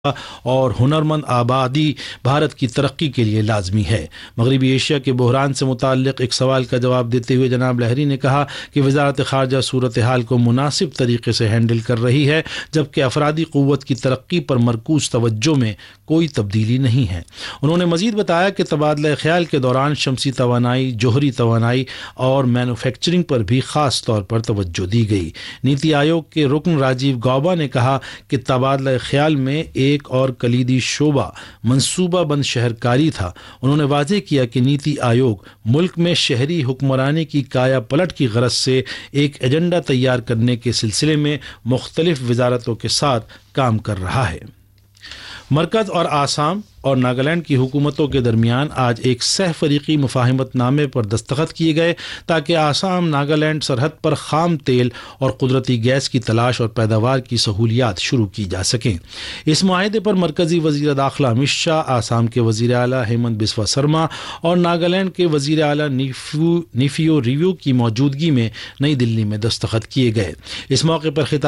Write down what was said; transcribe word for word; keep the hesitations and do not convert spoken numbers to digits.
اور ہنرمند آبادی بھارت کی ترقی کے لیے لازمی ہے۔ مغربی ایشیا کے بحران سے متعلق ایک سوال کا جواب دیتے ہوئے جناب لہری نے کہا کہ وزارت خارجہ صورتحال کو مناسب طریقے سے ہینڈل کر رہی ہے، جبکہ افرادی قوت کی ترقی پر مرکوز توجہ میں کوئی تبدیلی نہیں ہے۔ انہوں نے مزید بتایا کہ تبادلہ خیال کے دوران شمسی توانائی، جوہری توانائی اور مینوفیکچرنگ پر بھی خاص طور پر توجہ دی گئی۔ نیتی آیوگ کے رکن راجیو گوبا نے کہا کہ تبادلہ خیال میں ایک اور کلیدی شعبہ منصوبہ بند شہرکاری تھا۔ انہوں نے واضح کیا کہ نیتی آیوگ ملک میں شہری حکمرانی کی کایا پلٹ کی غرض سے ایک ایجنڈا تیار کرنے کے سلسلے میں مختلف وزارتوں کے ساتھ کام کر رہا ہے۔ مرکز اور آسام اور ناگالینڈ کی حکومتوں کے درمیان آج ایک سہ فریقی مفاہمت نامے پر دستخط کیے گئے تاکہ آسام ناگالینڈ سرحد پر خام تیل اور قدرتی گیس کی تلاش اور پیداوار کی سہولیات شروع کی جا سکیں۔ اس معاہدے پر مرکزی وزیر داخلہ امت شاہ، آسام کے وزیر اعلیٰ ہیمنت بسوا سرما اور ناگالینڈ کے وزیر اعلیٰ نیفیو نیفیو ریویو کی موجودگی میں نئی دلی میں دستخط کیے گئے۔ اس موقع پر خطاب